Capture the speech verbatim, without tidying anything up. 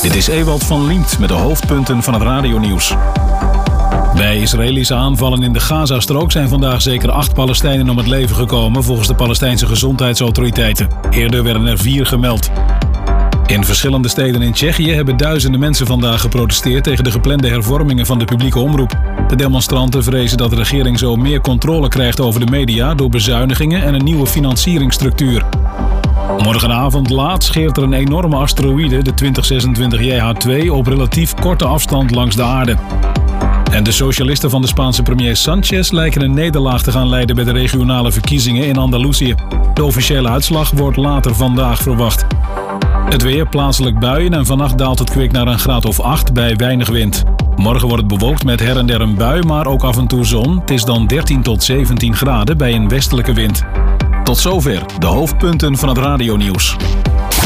Dit is Ewald van Liemt met de hoofdpunten van het radionieuws. Bij Israëlische aanvallen in de Gazastrook zijn vandaag zeker acht Palestijnen om het leven gekomen, volgens de Palestijnse gezondheidsautoriteiten. Eerder werden er vier gemeld. In verschillende steden in Tsjechië hebben duizenden mensen vandaag geprotesteerd tegen de geplande hervormingen van de publieke omroep. De demonstranten vrezen dat de regering zo meer controle krijgt over de media door bezuinigingen en een nieuwe financieringsstructuur. Morgenavond laat scheert er een enorme asteroïde, de twintig zesentwintig J H twee, op relatief korte afstand langs de aarde. En de socialisten van de Spaanse premier Sanchez lijken een nederlaag te gaan leiden bij de regionale verkiezingen in Andalusië. De officiële uitslag wordt later vandaag verwacht. Het weer, plaatselijk buien en vannacht daalt het kwik naar een graad of acht bij weinig wind. Morgen wordt het bewolkt met her en der een bui, maar ook af en toe zon. Het is dan dertien tot zeventien graden bij een westelijke wind. Tot zover de hoofdpunten van het radionieuws.